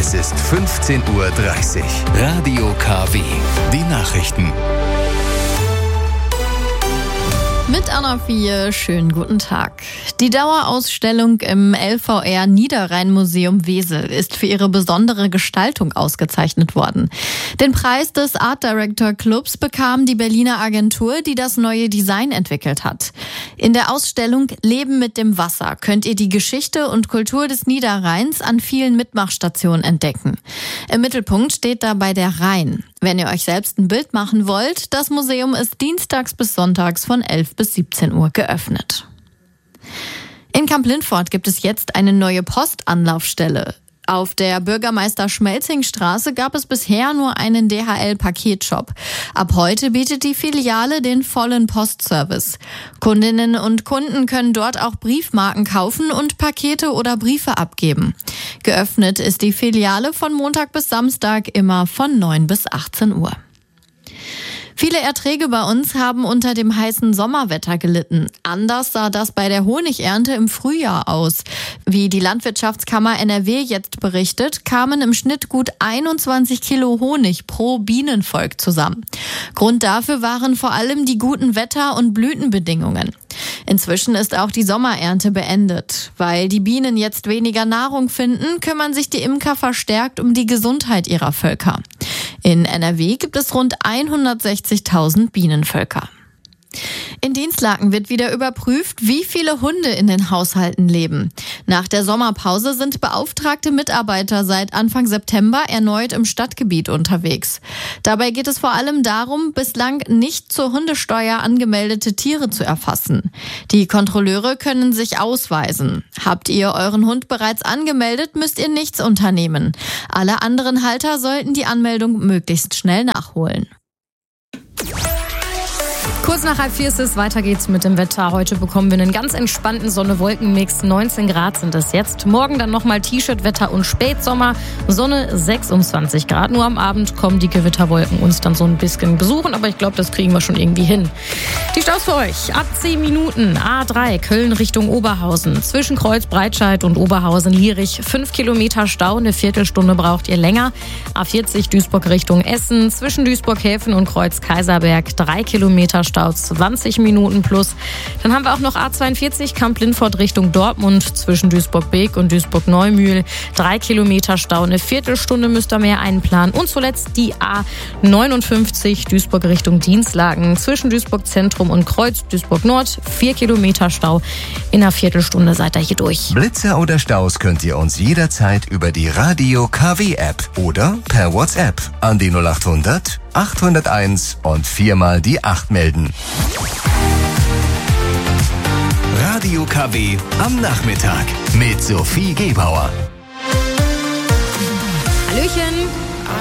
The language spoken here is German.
Es ist 15:30 Uhr. Radio KW. Die Nachrichten. Mit Anna Vieh, schönen guten Tag. Die Dauerausstellung im LVR Niederrhein-Museum Wesel ist für ihre besondere Gestaltung ausgezeichnet worden. Den Preis des Art Director Clubs bekam die Berliner Agentur, die das neue Design entwickelt hat. In der Ausstellung Leben mit dem Wasser könnt ihr die Geschichte und Kultur des Niederrheins an vielen Mitmachstationen entdecken. Im Mittelpunkt steht dabei der Rhein. Wenn ihr euch selbst ein Bild machen wollt, das Museum ist dienstags bis sonntags von 11 bis 17 Uhr geöffnet. In Kamp-Lintfort gibt es jetzt eine neue Postanlaufstelle. Auf der Bürgermeister-Schmelzing-Straße gab es bisher nur einen DHL-Paketshop. Ab heute bietet die Filiale den vollen Postservice. Kundinnen und Kunden können dort auch Briefmarken kaufen und Pakete oder Briefe abgeben. Geöffnet ist die Filiale von Montag bis Samstag immer von 9 bis 18 Uhr. Viele Erträge bei uns haben unter dem heißen Sommerwetter gelitten. Anders sah das bei der Honigernte im Frühjahr aus. Wie die Landwirtschaftskammer NRW jetzt berichtet, kamen im Schnitt gut 21 Kilo Honig pro Bienenvolk zusammen. Grund dafür waren vor allem die guten Wetter- und Blütenbedingungen. Inzwischen ist auch die Sommerernte beendet. Weil die Bienen jetzt weniger Nahrung finden, kümmern sich die Imker verstärkt um die Gesundheit ihrer Völker. In NRW gibt es rund 160.000 Bienenvölker. In Dinslaken wird wieder überprüft, wie viele Hunde in den Haushalten leben. Nach der Sommerpause sind beauftragte Mitarbeiter seit Anfang September erneut im Stadtgebiet unterwegs. Dabei geht es vor allem darum, bislang nicht zur Hundesteuer angemeldete Tiere zu erfassen. Die Kontrolleure können sich ausweisen. Habt ihr euren Hund bereits angemeldet, müsst ihr nichts unternehmen. Alle anderen Halter sollten die Anmeldung möglichst schnell nachholen. Kurz nach 3:30 ist es, weiter geht's mit dem Wetter. Heute bekommen wir einen ganz entspannten Sonne-Wolken-Mix. 19 Grad sind es jetzt. Morgen dann nochmal T-Shirt-Wetter und Spätsommer. Sonne 26 Grad. Nur am Abend kommen die Gewitterwolken uns dann so ein bisschen besuchen. Aber ich glaube, das kriegen wir schon irgendwie hin. Die Staus für euch. Ab 10 Minuten. A3 Köln Richtung Oberhausen. Zwischen Kreuz, Breitscheid und Oberhausen-Lierich 5 Kilometer Stau. Eine Viertelstunde braucht ihr länger. A40 Duisburg Richtung Essen. Zwischen Duisburg-Häfen und Kreuz-Kaiserberg 3 Kilometer Stau. 20 Minuten plus. Dann haben wir auch noch A42 Kamp-Lintfort Richtung Dortmund zwischen Duisburg-Beek und Duisburg-Neumühl. 3 Kilometer Stau, eine Viertelstunde müsst ihr mehr einplanen. Und zuletzt die A59 Duisburg Richtung Dinslaken zwischen Duisburg-Zentrum und Kreuz Duisburg-Nord. 4 Kilometer Stau. In einer Viertelstunde seid ihr hier durch. Blitzer oder Staus könnt ihr uns jederzeit über die Radio KW App oder per WhatsApp an die 0800 801 und 4x die 8 melden. Radio KW am Nachmittag mit Sophie Gebauer. Hallöchen!